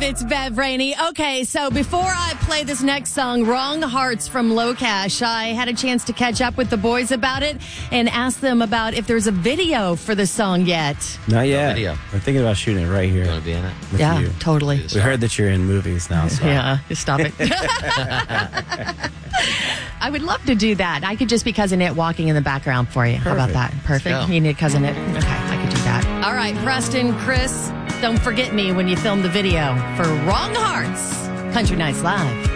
It's Bev Rainey. Okay, so before I play this next song, Wrong Hearts from Low Cash, I had a chance to catch up with the boys about it and ask them about if there's a video for the song yet. Not yet. No video. We're thinking about shooting it right here. You want to be in it? with Yeah, you. totally. We heard that you're in movies now. So. Yeah, just stop it. I would love to do that. I could just be Cousin It walking in the background for you. How about that? Perfect. Let's go. You need Cousin It? Okay, I could do that. All right, Preston, Chris, don't forget me when you film the video for Wrong Hearts. Country Nights Live.